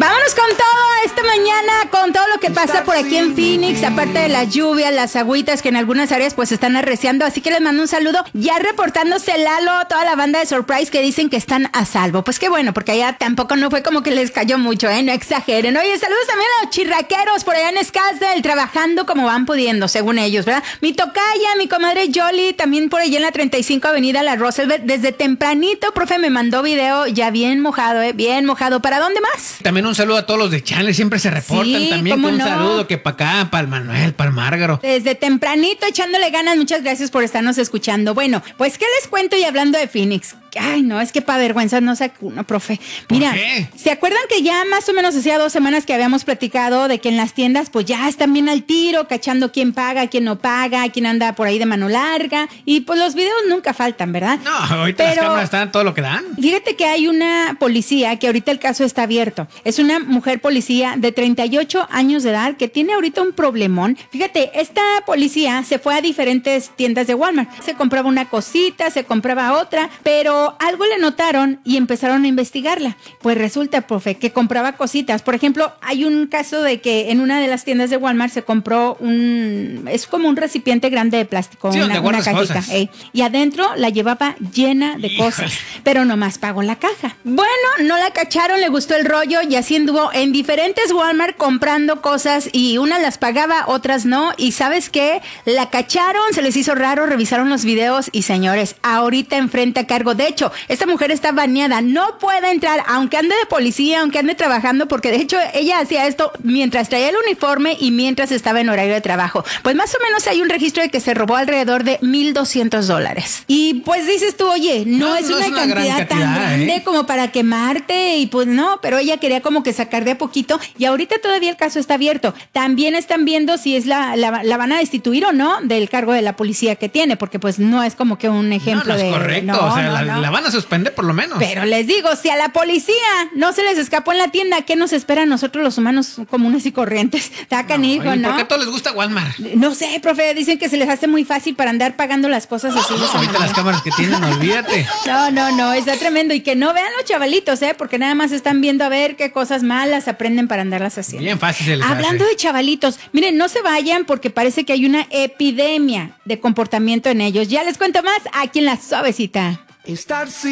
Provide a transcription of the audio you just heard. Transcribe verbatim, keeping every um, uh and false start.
Vámonos con todo esta mañana, con todo lo que pasa por aquí en Phoenix, aparte de las lluvias, las agüitas que en algunas áreas pues están arreciando, así que les mando un saludo. Ya reportándose Lalo, toda la banda de Surprise que dicen que están a salvo. Pues qué bueno, porque allá tampoco no fue como que les cayó mucho, ¿eh? No exageren. Oye, saludos también a los chirraqueros por allá en Scottsdale, trabajando como van pudiendo, según ellos, ¿verdad? Mi tocaya, mi comadre Jolly, también por allá en la treinta y cinco Avenida La Roosevelt, desde tempranito, profe, me mandó video ya bien mojado, ¿eh? Bien mojado. ¿Para dónde más? También un saludo a todos los de Chale, siempre se reportan. Sí, también con un no? saludo que para acá, para el Manuel, para el Márgaro. Desde tempranito echándole ganas, muchas gracias por estarnos escuchando. Bueno, pues ¿qué les cuento? Y hablando de Phoenix, ay no, es que para vergüenza no saca uno, profe. Mira, ¿por qué? ¿Se acuerdan que ya más o menos hacía dos semanas que habíamos platicado de que en las tiendas pues ya están bien al tiro, cachando quién paga, quién no paga, quién anda por ahí de mano larga? Y pues los videos nunca faltan, ¿verdad? No, ahorita Pero, las cámaras están todo lo que dan. Fíjate que hay una policía que ahorita el caso está abierto. Es una mujer policía de treinta y ocho años de edad que tiene ahorita un problemón. Fíjate, esta policía se fue a diferentes tiendas de Walmart. Se compraba una cosita, se compraba otra, pero algo le notaron y empezaron a investigarla. Pues resulta, profe, que compraba cositas. Por ejemplo, hay un caso de que en una de las tiendas de Walmart se compró un... es como un recipiente grande de plástico, sí, una, una cajita. Ey, y adentro la llevaba llena de Híjole. cosas, pero nomás pagó la caja. Bueno, no la cacharon, le gustó el rollo y así anduvo en diferentes Walmart comprando cosas y unas las pagaba, otras no. Y ¿sabes qué? La cacharon, se les hizo raro, revisaron los videos y señores, ahorita enfrenta cargo. De hecho, esta mujer está baneada, no puede entrar, aunque ande de policía, aunque ande trabajando, porque de hecho ella hacía esto mientras traía el uniforme y mientras estaba en horario de trabajo. Pues más o menos hay un registro de que se robó alrededor de mil doscientos dólares. Y pues dices tú, oye, no, no es, no una, es una cantidad, cantidad tan grande ¿eh? como para quemarte, y pues no, pero ella quería como que sacar de a poquito y ahorita todavía el caso está abierto. También están viendo si es la, la, la van a destituir o no del cargo de la policía que tiene, porque pues no es como que un ejemplo no, no es de... correcto, no, o sea, no, la, no. la van a suspender por lo menos. Pero les digo, si a la policía no se les escapó en la tienda, ¿qué nos espera a nosotros los humanos comunes y corrientes? Está canijo, ¿no? ¿no? ¿Por qué a todos les gusta Walmart? No sé, profe, dicen que se les hace muy fácil para andar pagando las cosas así. No, ahorita las cámaras que tienen, olvídate. No, no, no, está tremendo. Y que no vean los chavalitos, ¿eh? Porque nada más están viendo a ver qué cosas malas aprenden para andarlas haciendo. Bien fácil se les Hablando hace. de chavalitos, miren, no se vayan porque parece que hay una epidemia de comportamiento en ellos. Ya les cuento más aquí en La Suavecita. Estar